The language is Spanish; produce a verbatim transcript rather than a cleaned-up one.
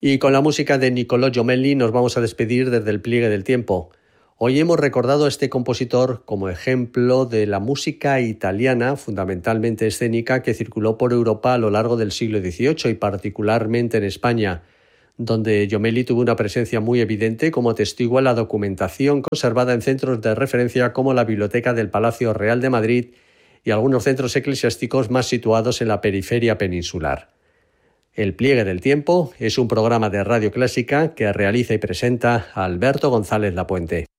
Y con la música de Niccolò Jommelli nos vamos a despedir desde el pliegue del tiempo. Hoy hemos recordado a este compositor como ejemplo de la música italiana, fundamentalmente escénica, que circuló por Europa a lo largo del siglo dieciocho y particularmente en España, donde Jommelli tuvo una presencia muy evidente, como atestigua la documentación conservada en centros de referencia como la Biblioteca del Palacio Real de Madrid y algunos centros eclesiásticos más situados en la periferia peninsular. El pliegue del tiempo es un programa de Radio Clásica que realiza y presenta Alberto González Lapuente.